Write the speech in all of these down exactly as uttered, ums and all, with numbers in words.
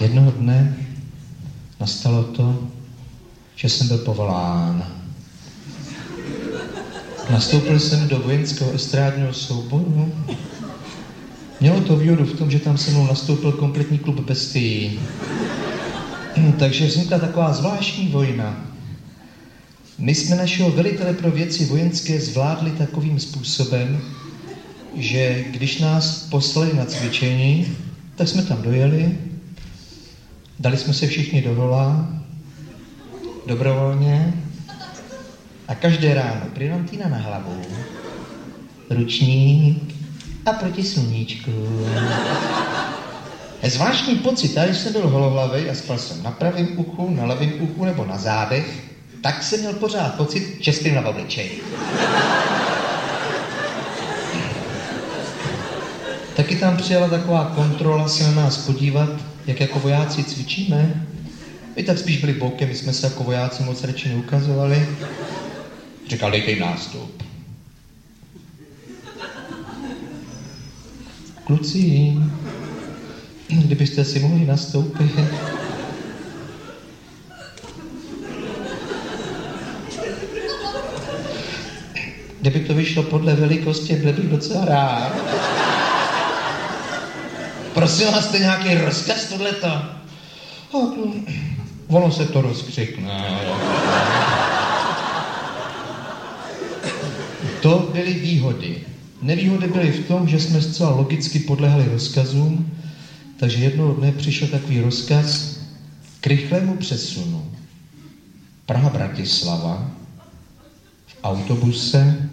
Jednoho dne nastalo to, že jsem byl povolán. Nastoupil jsem do vojenského estrádního souboru. Mělo to výhodu v tom, že tam se mnou nastoupil kompletní klub bestií. Takže vznikla taková zvláštní vojna. My jsme našeho velitele pro věci vojenské zvládli takovým způsobem, že když nás poslali na cvičení, tak jsme tam dojeli, dali jsme se všichni do hola, dobrovolně, a každé ráno brilantýna na hlavu, ručník a proti sluníčku. Zvláštní pocit, tady jsem byl holohlavej a spal jsem na pravém uchu, na levém uchu nebo na zádech, tak jsem měl pořád pocit, že spím na obličeji. Taky tam přijela taková kontrola se na nás podívat, jak jako vojáci cvičíme. My tak spíš byli bokem, my jsme se jako vojáci moc radši neukazovali. Říkal, dejte jim nástup. Kluci, kdybyste si mohli nastoupit. Kdyby to vyšlo podle velikosti, byl bych docela rád. Prosím vás, jste nějaký rozkaz tohleto? Ono se to rozkřikne. To byly výhody. Nevýhody byly v tom, že jsme zcela logicky podlehali rozkazům, takže jednoho dne přišel takový rozkaz k rychlému přesunu. Praha-Bratislava v autobuse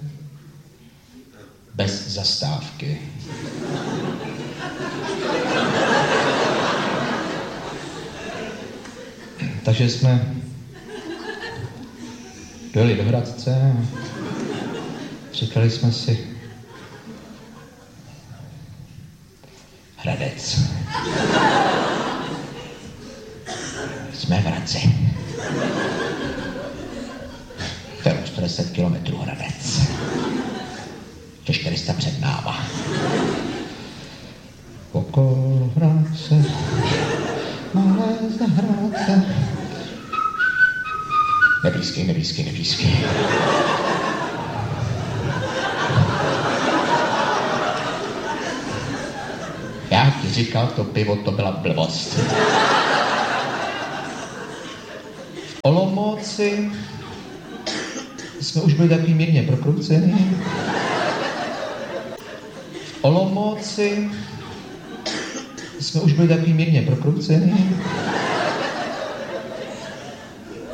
bez zastávky. Takže jsme dojeli do Hradce a říkali jsme si Hradec. Jsme v Hradci. To je čtyři sta kilometrů Hradec. To čtyři sta před náma. Okolo Hradce, malé zahrádce. Neblízký, neblízký, neblízký. Já ti říkal, to pivo, to byla blbost. V Olomouci jsme už byli takový mírně prokroucený. V Olomouci jsme už byli takový mírně prokroucený.